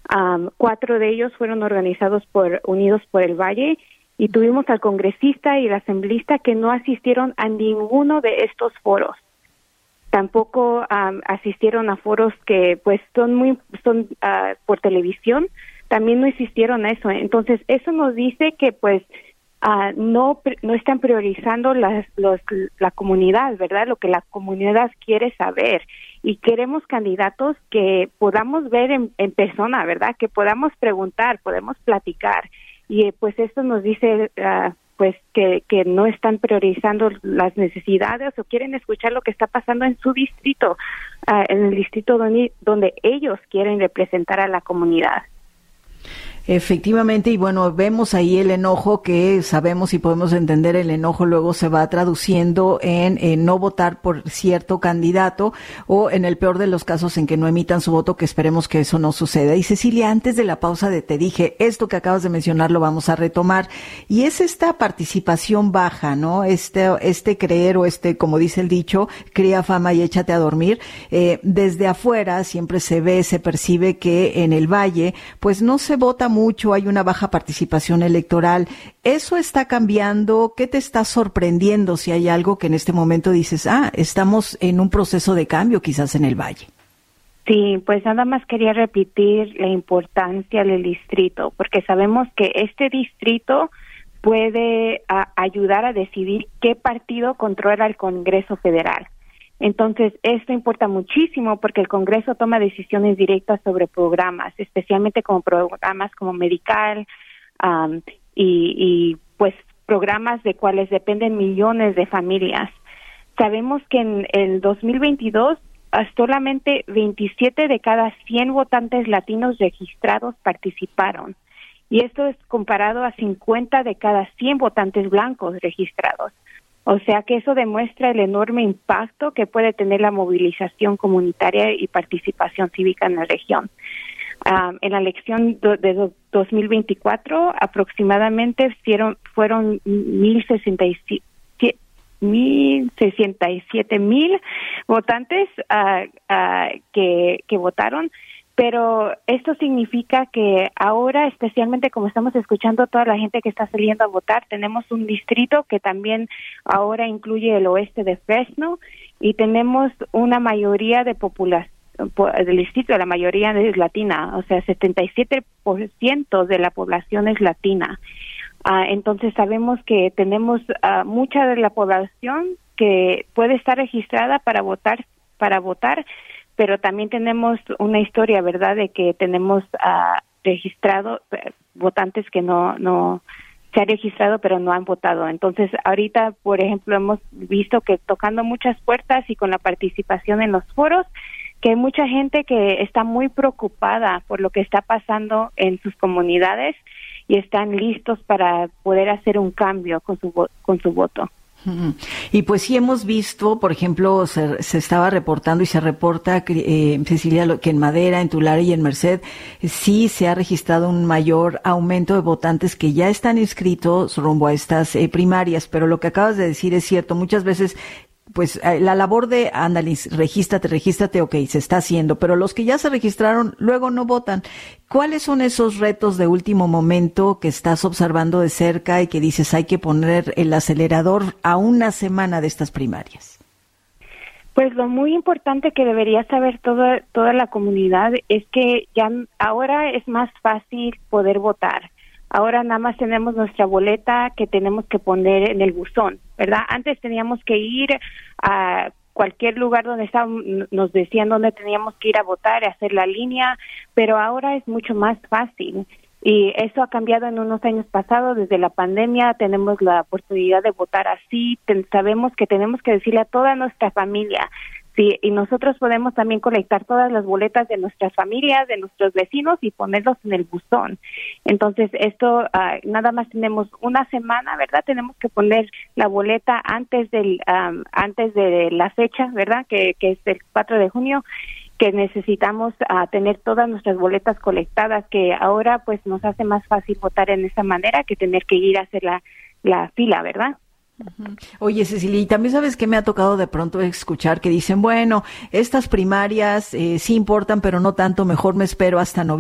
4 de ellos fueron organizados por Unidos por el Valle, y tuvimos al congresista y el asambleísta que no asistieron a ninguno de estos foros. Tampoco asistieron a foros que pues son por televisión, también no asistieron a eso. Entonces eso nos dice que pues no están priorizando la comunidad, ¿verdad? Lo que la comunidad quiere saber, y queremos candidatos que podamos ver en persona, ¿verdad? Que podamos preguntar, podemos platicar, y pues esto nos dice pues que no están priorizando las necesidades o quieren escuchar lo que está pasando en su distrito, en el distrito donde ellos quieren representar a la comunidad. Efectivamente, y bueno, vemos ahí el enojo que sabemos y podemos entender. El enojo luego se va traduciendo en no votar por cierto candidato, o en el peor de los casos en que no emitan su voto, que esperemos que eso no suceda. Y Cecilia, antes de la pausa te dije, esto que acabas de mencionar lo vamos a retomar, y es esta participación baja, ¿no? Este creer, o como dice el dicho, cría fama y échate a dormir. Desde afuera siempre se ve, se percibe que en el Valle pues no se vota mucho, hay una baja participación electoral. ¿Eso está cambiando? ¿Qué te está sorprendiendo, si hay algo que en este momento dices, estamos en un proceso de cambio quizás en el Valle? Sí, pues nada más quería repetir la importancia del distrito, porque sabemos que este distrito puede ayudar a decidir qué partido controla el Congreso Federal. Entonces, esto importa muchísimo porque el Congreso toma decisiones directas sobre programas, especialmente como programas como Medical, y pues programas de cuales dependen millones de familias. Sabemos que en el 2022 solamente 27 de cada 100 votantes latinos registrados participaron, y esto es comparado a 50 de cada 100 votantes blancos registrados. O sea que eso demuestra el enorme impacto que puede tener la movilización comunitaria y participación cívica en la región. En la elección de 2024, aproximadamente fueron 1,067,000 votantes que votaron. Pero esto significa que ahora, especialmente como estamos escuchando toda la gente que está saliendo a votar, tenemos un distrito que también ahora incluye el oeste de Fresno, y tenemos una mayoría de población del distrito, la mayoría es latina, o sea, 77% de la población es latina. Entonces sabemos que tenemos mucha de la población que puede estar registrada para votar, pero también tenemos una historia, ¿verdad?, de que tenemos registrado votantes que no se han registrado pero no han votado. Entonces, ahorita, por ejemplo, hemos visto que tocando muchas puertas y con la participación en los foros, que hay mucha gente que está muy preocupada por lo que está pasando en sus comunidades y están listos para poder hacer un cambio con su voto. Y pues sí hemos visto, por ejemplo, se estaba reportando y se reporta, Cecilia, que en Madera, en Tulare y en Merced sí se ha registrado un mayor aumento de votantes que ya están inscritos rumbo a estas primarias. Pero lo que acabas de decir es cierto. Muchas veces pues la labor de regístrate, ok, se está haciendo, pero los que ya se registraron luego no votan. ¿Cuáles son esos retos de último momento que estás observando de cerca y que dices hay que poner el acelerador a una semana de estas primarias? Pues lo muy importante que debería saber toda la comunidad es que ya ahora es más fácil poder votar. Ahora nada más tenemos nuestra boleta que tenemos que poner en el buzón, ¿verdad? Antes teníamos que ir a cualquier lugar donde nos decían dónde teníamos que ir a votar, a hacer la línea, pero ahora es mucho más fácil. Y eso ha cambiado en unos años pasados. Desde la pandemia tenemos la oportunidad de votar así. Sabemos que tenemos que decirle a toda nuestra familia. Sí, y nosotros podemos también colectar todas las boletas de nuestras familias, de nuestros vecinos y ponerlos en el buzón. Entonces, esto nada más tenemos una semana, ¿verdad? Tenemos que poner la boleta antes de la fecha, ¿verdad? Que es el 4 de junio, que necesitamos tener todas nuestras boletas colectadas, que ahora pues nos hace más fácil votar en esa manera que tener que ir a hacer la fila, ¿verdad? Oye, Cecilia, y también sabes que me ha tocado de pronto escuchar que dicen, bueno, estas primarias sí importan, pero no tanto, mejor me espero hasta noviembre.